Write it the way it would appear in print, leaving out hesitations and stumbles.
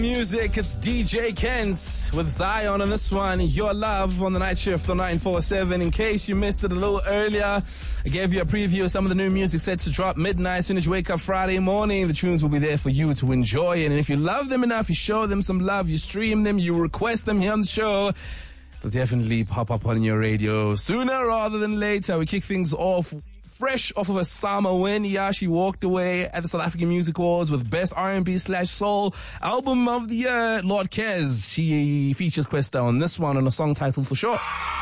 Music, it's DJ Kent with Zion on this one. Your Love on the night shift on 947. In case you missed it a little earlier, I gave you a preview of some of the new music set to drop midnight as soon as you wake up Friday morning. The tunes will be there for you to enjoy. And if you love them enough, you show them some love, you stream them, you request them here on the show, they'll definitely pop up on your radio sooner rather than later. We kick things off fresh off of a summer win. Yeah, she walked away at the South African Music Awards with Best R&B/Soul Album of the Year. Lord Kes, she features Kwesta on this one on a song titled For Sure.